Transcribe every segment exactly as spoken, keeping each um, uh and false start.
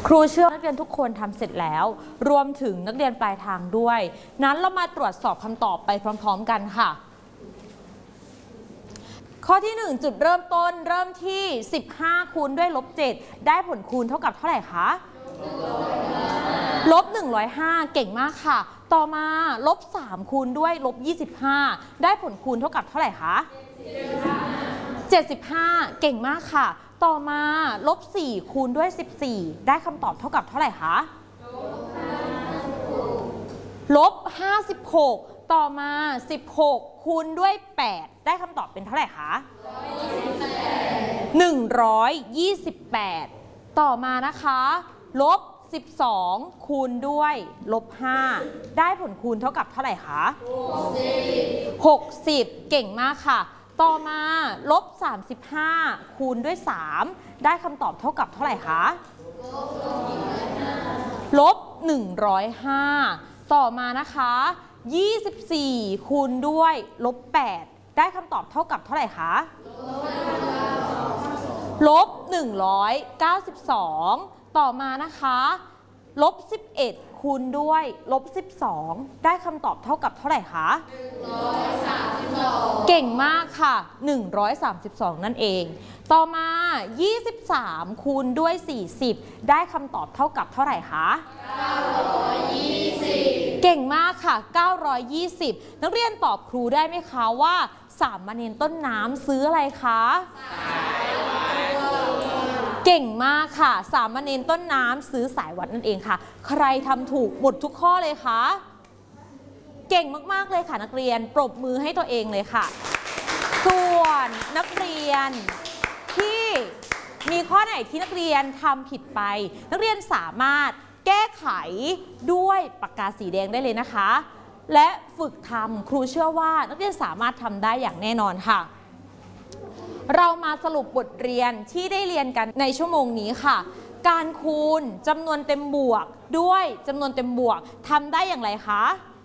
ครูเชื่อนักเรียนทุกคนทำเสร็จแล้วรวมถึงนักเรียนปลายทางด้วยนั้นเรามาตรวจสอบคำตอบไปพร้อมๆกันค่ะข้อที่หนึ่งจุดเริ่มต้นเริ่มที่สิบห้าคูณด้วยลบเจ็ดได้ผลคูณเท่ากับเท่าไหร่คะลบหนึ่งร้อยห้าเก่งมากค่ะต่อมาลบสามคูณด้วยลบยี่สิบห้าได้ผลคูณเท่ากับเท่าไหร่คะเจ็ดสิบห้าเก่งมากค่ะต่อมาลบสี่คูณด้วยสิบสี่ได้คำตอบเท่ากับเท่าไหร่คะลบห้าสิบหกต่อมาสิบหกคูณด้วยแปดได้คำตอบเป็นเท่าไหร่คะหนึ่งร้อยยี่สิบแปดต่อมานะคะลบสิบสองคูณด้วยลบห้าได้ผลคูณเท่ากับเท่าไหร่คะหกสิบเก่งมากค่ะต่อมาลบสามสิบห้าคูณด้วยสามได้คำตอบเท่ากับเท่าไหร่คะลบหนึ่งร้อยห้าต่อมานะคะยี่สิบสี่คูณด้วยลบแปดได้คำตอบเท่ากับเท่าไหร่คะลบหนึ่งร้อยเก้าสิบสองต่อมานะคะลบสิบเอ็ดคูณด้วยลบสิบสองได้คำตอบเท่ากับเท่าไหร่คะเก่งมากค่ะหนึ่งร้อยสามสิบสองนั่นเองต่อมายี่สิบสามคูณด้วยสี่สิบได้คำตอบเท่ากับเท่าไหร่คะเก้าร้อยยี่สิบเก่งมากค่ะเก้าร้อยยี่สิบนักเรียนตอบครูได้ไหมคะว่าสามเณรต้นน้ำซื้ออะไรคะเก่งมากค่ะสามเณรต้นน้ำซื้อสายวัดนั่นเองค่ะใครทำถูกหมดทุกข้อเลยคะเก่งมากๆเลยค่ะนักเรียนปรบมือให้ตัวเองเลยค่ะส่วนนักเรียนที่มีข้อไหนที่นักเรียนทำผิดไปนักเรียนสามารถแก้ไขด้วยปากกาสีแดงได้เลยนะคะและฝึกทำครูเชื่อว่านักเรียนสามารถทำได้อย่างแน่นอนค่ะเรามาสรุปบทเรียนที่ได้เรียนกันในชั่วโมงนี้ค่ะการคูณจำนวนเต็มบวกด้วยจำนวนเต็มบวกทำได้อย่างไรคะ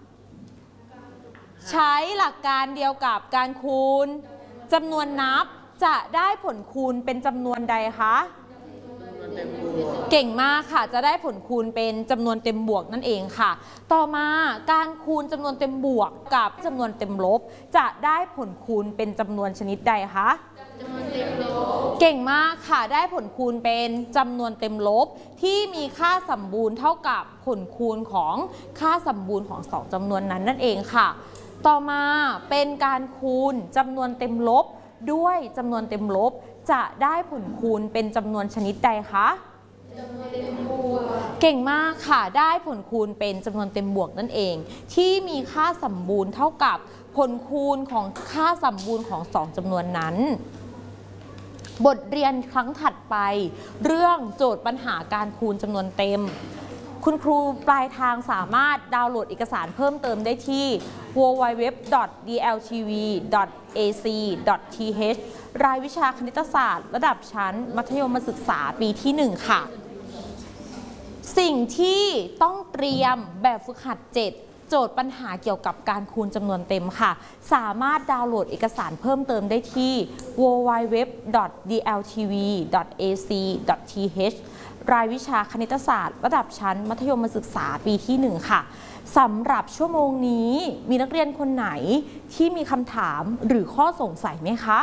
ใช้หลักการเดียวกับการคูณจำนวนนับจะได้ผลคูณเป็นจำนวนใดคะเก่งมากค่ะจะได้ผลคูณเป็นจำนวนเต็มบวกนั่นเองค่ะต่อมาการคูณจำนวนเต็มบวกกับจำนวนเต็มลบจะได้ผลคูณเป็นจำนวนชนิดใดคะจำนวนเต็มลบเก่งมากค่ะได้ผลคูณเป็นจำนวนเต็มลบที่มีค่าสมบูรณ์เท่ากับผลคูณของค่าสมบูรณ์ของสองจำนวนนั้นนั่นเองค่ะต่อมาเป็นการคูณจำนวนเต็มลบด้วยจำนวนเต็มลบจะได้ผลคูณเป็นจำนวนชนิดใดคะจำนวนเต็มบวกเก่งมากค่ะได้ผลคูณเป็นจำนวนเต็มบวกนั่นเองที่มีค่าสมบูรณ์เท่ากับผลคูณของค่าสมบูรณ์ของสองจำนวนนั้นบทเรียนครั้งถัดไปเรื่องโจทย์ปัญหาการคูณจำนวนเต็มคุณครูปลายทางสามารถดาวน์โหลดเอกสารเพิ่มเติมได้ที่ ดับเบิลยู ดับเบิลยู ดับเบิลยู ดอท ดี แอล ที วี ดอท เอ ซี ดอท ที เอช รายวิชาคณิตศาสตร์ระดับชั้นมัธยมศึกษาปีที่หนึ่งค่ะสิ่งที่ต้องเตรียมแบบฝึกหัดเจ็ดโจทย์ปัญหาเกี่ยวกับการคูณจำนวนเต็มค่ะสามารถดาวน์โหลดเอกสารเพิ่มเติมได้ที่ ดับเบิลยู ดับเบิลยู ดับเบิลยู ดอท ดี แอล ที วี ดอท เอ ซี ดอท ที เอช รายวิชาคณิตศาสตร์ระดับชั้นมัธยมศึกษาปีที่หนึ่งค่ะสำหรับชั่วโมงนี้มีนักเรียนคนไหนที่มีคำถามหรือข้อสงสัยไหมคะ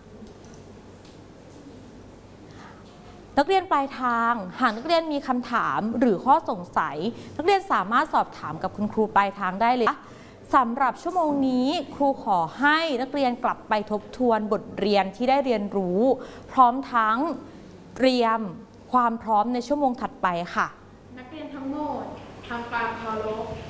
นักเรียนปลายทางหากนักเรียนมีคำถามหรือข้อสงสัยนักเรียนสามารถสอบถามกับคุณครูปลายทางได้เลยสำหรับชั่วโมงนี้ครูขอให้นักเรียนกลับไปทบทวนบทเรียนที่ได้เรียนรู้พร้อมทั้งเตรียมความพร้อมในชั่วโมงถัดไปค่ะนักเรียนทั้งหมดทำความเคารพ